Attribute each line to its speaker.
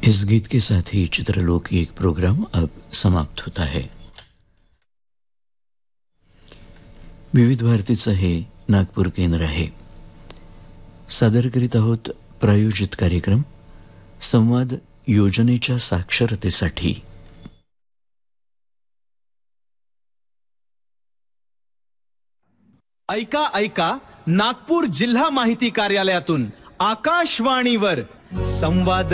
Speaker 1: इस गीत के साथ ही चित्रलोक की एक प्रोग्राम अब समाप्त होता है। विविध भारतीचं हे नागपूर केंद्र आहे। सादर करीत आहोत प्रायोजित कार्यक्रम संवाद योजनेच्या साक्षरतेसाठी।
Speaker 2: ऐका ऐका नागपूर जिल्हा माहिती कार्यालयातून आकाशवाणीवर संवाद